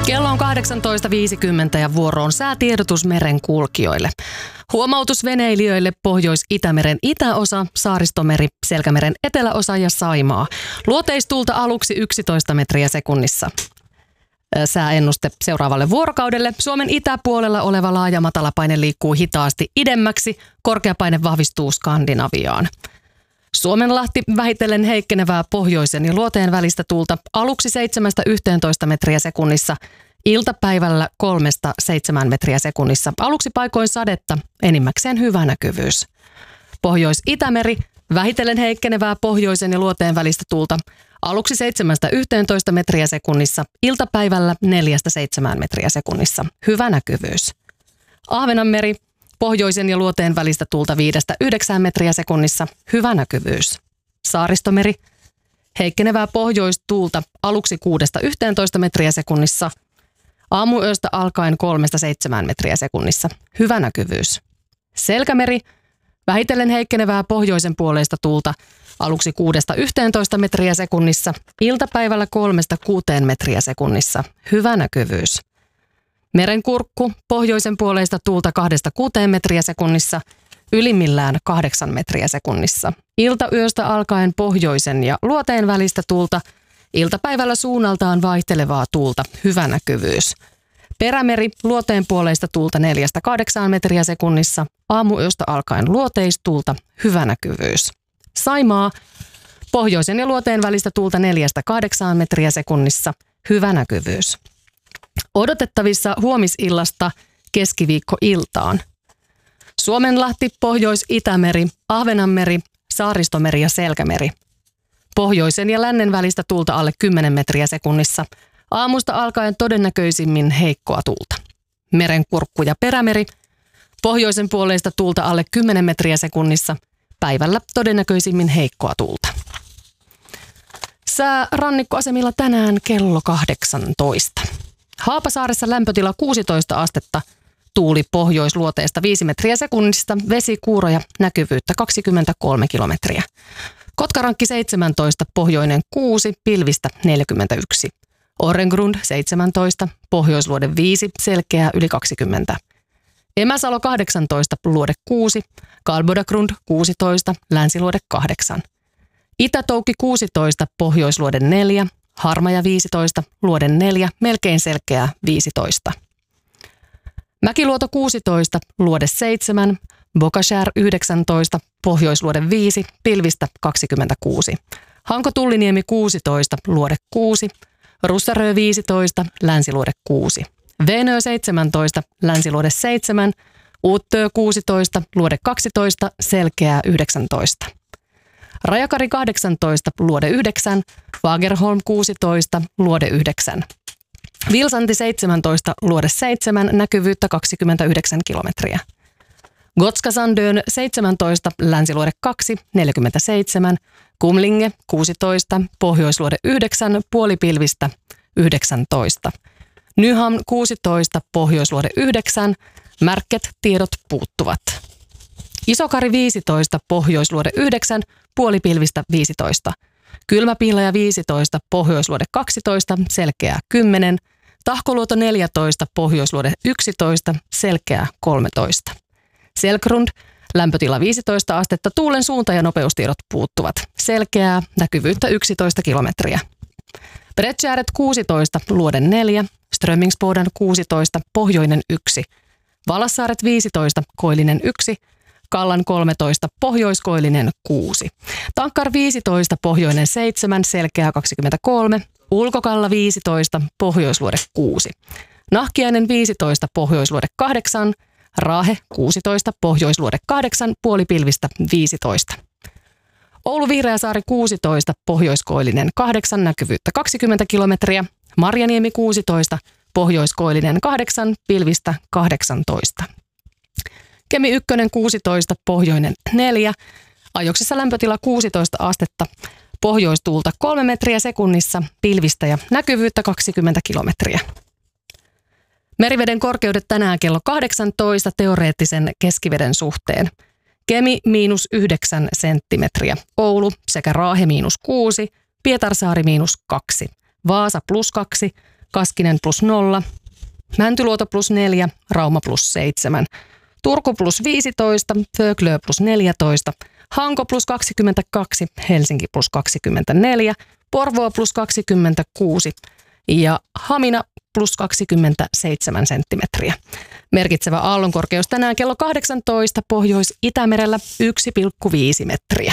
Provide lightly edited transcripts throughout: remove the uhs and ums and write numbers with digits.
Kello on 18.50 ja vuoro on säätiedotus merenkulkijoille. Huomautus veneilijöille Pohjois-Itämeren itäosa, Saaristomeri, Selkämeren eteläosa ja Saimaa. Luoteistuulta aluksi 11 metriä sekunnissa. Sääennuste seuraavalle vuorokaudelle. Suomen itäpuolella oleva laaja matalapaine liikkuu hitaasti idemmäksi. Korkeapaine vahvistuu Skandinaviaan. Suomenlahti vähitellen heikkenevää pohjoisen ja luoteen välistä tuulta aluksi 7-11 metriä sekunnissa, iltapäivällä 3-7 metriä sekunnissa. Aluksi paikoin sadetta, enimmäkseen hyvä näkyvyys. Pohjois-Itämeri vähitellen heikkenevää pohjoisen ja luoteen välistä tuulta aluksi 7-11 metriä sekunnissa, iltapäivällä 4-7 metriä sekunnissa. Hyvä näkyvyys. Ahvenanmeri pohjoisen ja luoteen välistä tuulta 5-9 metriä sekunnissa. Hyvä näkyvyys. Saaristomeri heikkenevää pohjoistuulta aluksi 6-11 metriä sekunnissa. Aamuyöstä alkaen 3-7 metriä sekunnissa. Hyvä näkyvyys. Selkämeri vähitellen heikkenevää pohjoisen puoleista tuulta aluksi 6-11 metriä sekunnissa. Iltapäivällä 3-6 metriä sekunnissa. Hyvä näkyvyys. Merenkurkku pohjoisen puoleista tuulta 2-6 metriä sekunnissa, ylimmillään 8 metriä sekunnissa. Iltayöstä alkaen pohjoisen ja luoteen välistä tuulta, iltapäivällä suunnaltaan vaihtelevaa tuulta, hyvä näkyvyys. Perämeri luoteen puoleista tuulta 4-8 metriä sekunnissa, aamuyöstä alkaen luoteistuulta, hyvä näkyvyys. Saimaa pohjoisen ja luoteen välistä tuulta 4-8 metriä sekunnissa, hyvä näkyvyys. Odotettavissa huomisillasta keskiviikkoiltaan. Suomenlahti, Pohjois-Itämeri, Ahvenanmeri, Saaristomeri ja Selkämeri. Pohjoisen ja lännen välistä tuulta alle 10 metriä sekunnissa. Aamusta alkaen todennäköisimmin heikkoa tuulta. Merenkurkku ja Perämeri. Pohjoisen puoleista tuulta alle 10 metriä sekunnissa. Päivällä todennäköisimmin heikkoa tuulta. Sää rannikkoasemilla tänään kello 18. Haapasaaressa lämpötila 16 astetta, tuuli pohjoisluoteesta 5 metriä sekunnista, vesi, kuuroja, näkyvyyttä 23 kilometriä. Kotkarankki 17, pohjoinen 6, pilvistä 41. Orrengrund 17, pohjoisluode 5, selkeää yli 20. Emäsalo 18, luode 6, Kalbodagrund 16, länsiluode 8. Itätoukki 16, pohjoisluode 4, Harmaja 15, luode 4, melkein selkeää 15. Mäkiluoto 16, luode 7, Bokashär 19, pohjoisluode 5, pilvistä 26. Hanko-Tulliniemi 16, luode 6, Russarö 15, länsiluode 6. Veenö 17, länsiluode 7, Uuttö 16, luode 12, selkeää 19. Rajakari 18, luode 9, Fagerholm 16, luode 9. Vilsanti 17, luode 7, näkyvyyttä 29 kilometriä. Gotskasandön 17, länsiluode 2, 47, Kumlinge 16, pohjoisluode 9, puolipilvistä 19. Nyhamn 16, pohjoisluode 9, Märket tiedot puuttuvat. Isokari 15, pohjoisluode 9, puolipilvistä 15. Kylmäpihlaja 15, pohjoisluode 12, selkeää 10. Tahkoluoto 14, pohjoisluode 11, selkeää 13. Selkrund, lämpötila 15 astetta, tuulen suunta ja nopeustiedot puuttuvat. Selkeää, näkyvyyttä 11 kilometriä. Bredtjäret 16, luode 4, Strömingsboden 16, pohjoinen 1. Valassaaret 15, koillinen 1. Kallan 13, pohjoiskoillinen 6. Tankkar 15, pohjoinen 7, selkeää 23. Ulkokalla 15, pohjoisluode 6. Nahkiainen 15, pohjoisluode 8. Raahe 16, pohjoisluode 8, puolipilvistä 15. Oulu Vihreäsaari 16, pohjoiskoillinen 8, näkyvyyttä 20 kilometriä. Marjaniemi 16, pohjoiskoillinen 8, pilvistä 18. Kemi 1 16, pohjoinen 4, ajoksissa lämpötila 16 astetta, pohjoistuulta 3 metriä sekunnissa, pilvistä ja näkyvyyttä 20 kilometriä. Meriveden korkeudet tänään kello 18 teoreettisen keskiveden suhteen. Kemi -9 senttimetriä, Oulu sekä Raahe -6, Pietarsaari -2, Vaasa +2, Kaskinen +0, Mäntyluoto +4, Rauma +7, Turku +15, Föglö +14, Hanko +22, Helsinki +24, Porvoo +26 ja Hamina +27 senttimetriä. Merkitsevä aallonkorkeus tänään kello 18 Pohjois-Itämerellä 1,5 metriä.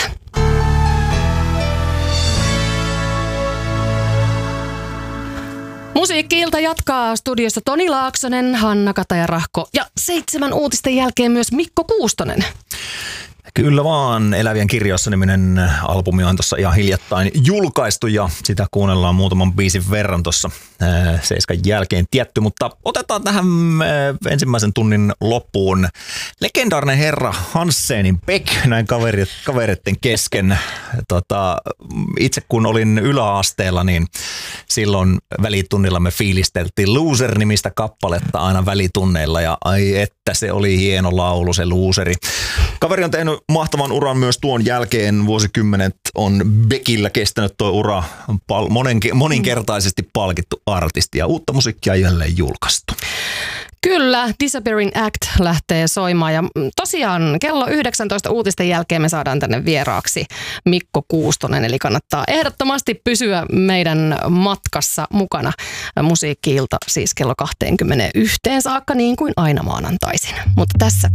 Musiikki-ilta jatkaa studiossa Toni Laaksonen, Hanna Katajarahko ja 7 uutisten jälkeen myös Mikko Kuustonen. Kyllä vaan, Elävien kirjoissa-niminen albumi on tuossa ihan hiljattain julkaistu ja sitä kuunnellaan muutaman biisin verran tuossa 7 jälkeen tietty, mutta otetaan tähän ensimmäisen tunnin loppuun legendaarinen herra Hansenin Beck näin kavereiden kesken. Itse kun olin yläasteella, niin silloin välitunnilla me fiilisteltiin Loser-nimistä kappaletta aina välitunneilla ja ai että se oli hieno laulu se Loseri. Kaveri on tehnyt mahtavan uran myös tuon jälkeen. Vuosikymmenet on Beckillä kestänyt tuo ura. Moninkertaisesti palkittu artisti ja uutta musiikkia jälleen julkaistu. Kyllä, Disappearing Act lähtee soimaan ja tosiaan kello 19 uutisten jälkeen me saadaan tänne vieraaksi Mikko Kuustonen, eli kannattaa ehdottomasti pysyä meidän matkassa mukana. Musiikki-ilta siis kello 21 saakka niin kuin aina maanantaisin, mutta tässä